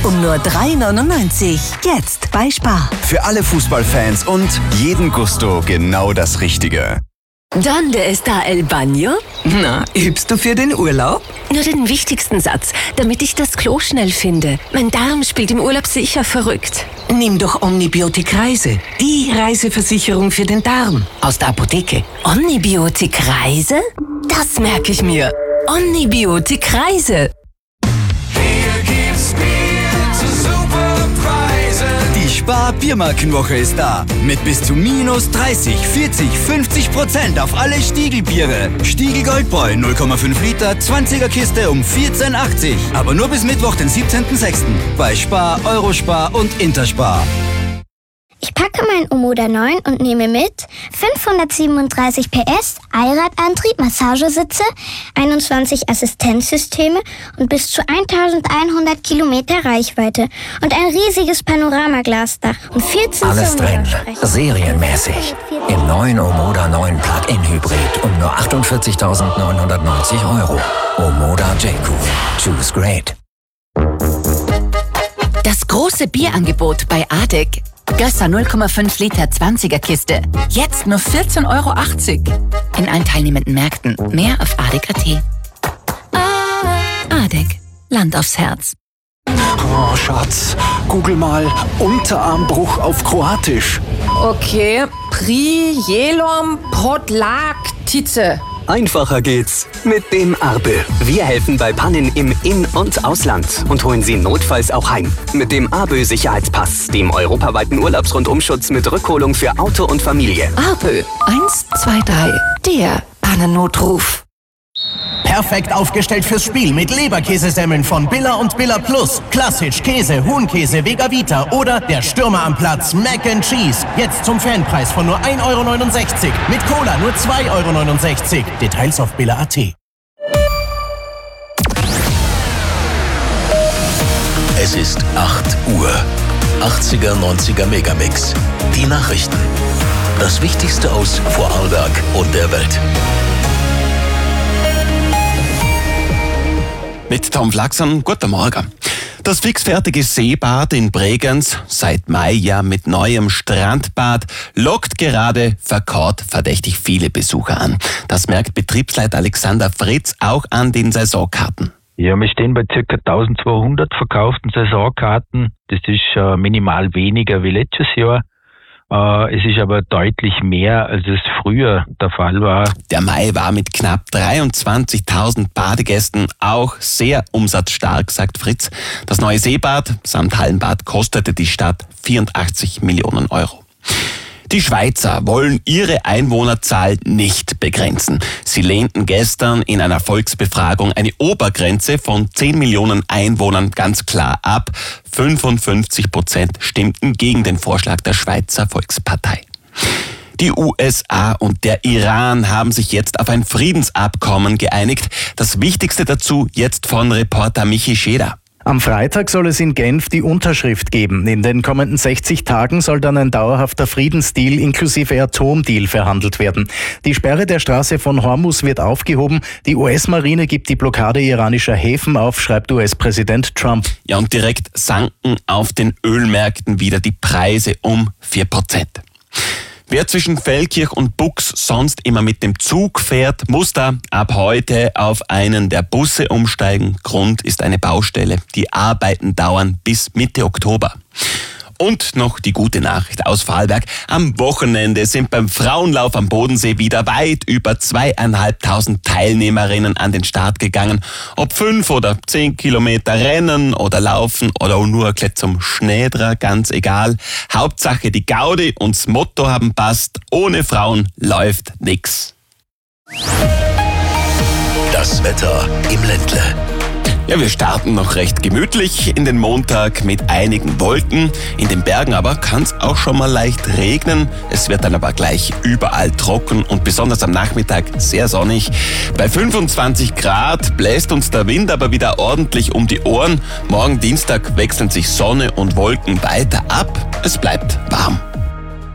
um nur 3,99 €. Jetzt bei Spar. Für alle Fußballfans und jeden Gusto genau das Richtige. ¿Dónde está el baño? Na, übst du für den Urlaub? Nur den wichtigsten Satz, damit ich das Klo schnell finde. Mein Darm spielt im Urlaub sicher verrückt. Nimm doch Omnibiotik Reise. Die Reiseversicherung für den Darm. Aus der Apotheke. Omnibiotik Reise? Das merke ich mir. Omnibiotik Reise. Die Spar-Biermarkenwoche ist da. Mit bis zu minus 30, 40, 50% auf alle Stiegelbiere. Stiegel Goldbräu 0,5 Liter, 20er Kiste um 14,80 €. Aber nur bis Mittwoch, den 17.06. Bei Spar, Eurospar und Interspar. Ich packe mein Omoda 9 und nehme mit 537 PS, Allradantrieb, Massagesitze, 21 Assistenzsysteme und bis zu 1100 Kilometer Reichweite und ein riesiges Panoramaglasdach und 14 Alles drin, serienmäßig. Im neuen Omoda 9 Plug-in Hybrid um nur 48.990 €. Omoda J-Cool. Choose great. Das große Bierangebot bei ADEC. Gösser 0,5 Liter 20er Kiste. Jetzt nur 14,80 € in allen teilnehmenden Märkten. Mehr auf adec.at. ADEC. Land aufs Herz. Oh, Schatz, google mal Unterarmbruch auf Kroatisch. Okay, Prijelom Podlaktice. Einfacher geht's mit dem Arbe. Wir helfen bei Pannen im In- und Ausland und holen Sie notfalls auch heim. Mit dem Arbe Sicherheitspass, dem europaweiten Urlaubsrundumschutz mit Rückholung für Auto und Familie. ABÖ 123. Der Pannennotruf. Perfekt aufgestellt fürs Spiel mit Leberkäsesemmeln von Billa und Billa Plus. Klassisch, Käse, Huhnkäse, Vega-Vita oder der Stürmer am Platz Mac and Cheese. Jetzt zum Fanpreis von nur 1,69 €. Mit Cola nur 2,69 €. Details auf billa.at. Es ist 8 Uhr. 80er, 90er Megamix. Die Nachrichten. Das Wichtigste aus Vorarlberg und der Welt. Mit Tom Flachsen, guten Morgen. Das fixfertige Seebad in Bregenz, seit Mai ja mit neuem Strandbad, lockt gerade verkehrt verdächtig viele Besucher an. Das merkt Betriebsleiter Alexander Fritz auch an den Saisonkarten. Ja, wir stehen bei ca. 1200 verkauften Saisonkarten. Das ist minimal weniger wie letztes Jahr. Es ist aber deutlich mehr, als es früher der Fall war. Der Mai war mit knapp 23.000 Badegästen auch sehr umsatzstark, sagt Fritz. Das neue Seebad samt Hallenbad kostete die Stadt 84 Millionen €. Die Schweizer wollen ihre Einwohnerzahl nicht begrenzen. Sie lehnten gestern in einer Volksbefragung eine Obergrenze von 10 Millionen Einwohnern ganz klar ab. 55% stimmten gegen den Vorschlag der Schweizer Volkspartei. Die USA und der Iran haben sich jetzt auf ein Friedensabkommen geeinigt. Das Wichtigste dazu jetzt von Reporter Michi Scheder. Am Freitag soll es in Genf die Unterschrift geben. In den kommenden 60 Tagen soll dann ein dauerhafter Friedensdeal inklusive Atomdeal verhandelt werden. Die Sperre der Straße von Hormuz wird aufgehoben. Die US-Marine gibt die Blockade iranischer Häfen auf, schreibt US-Präsident Trump. Ja, und direkt sanken auf den Ölmärkten wieder die Preise um 4%. Wer zwischen Feldkirch und Bux sonst immer mit dem Zug fährt, muss da ab heute auf einen der Busse umsteigen. Grund ist eine Baustelle. Die Arbeiten dauern bis Mitte Oktober. Und noch die gute Nachricht aus Vorarlberg. Am Wochenende sind beim Frauenlauf am Bodensee wieder weit über 2.500 Teilnehmerinnen an den Start gegangen. Ob 5 oder 10 Kilometer rennen oder laufen oder nur zum Schnädrer, ganz egal. Hauptsache die Gaudi und das Motto haben passt. Ohne Frauen läuft nix. Das Wetter im Ländle. Ja, wir starten noch recht gemütlich in den Montag mit einigen Wolken. In den Bergen aber kann es auch schon mal leicht regnen. Es wird dann aber gleich überall trocken und besonders am Nachmittag sehr sonnig. Bei 25 Grad bläst uns der Wind aber wieder ordentlich um die Ohren. Morgen Dienstag wechseln sich Sonne und Wolken weiter ab. Es bleibt warm.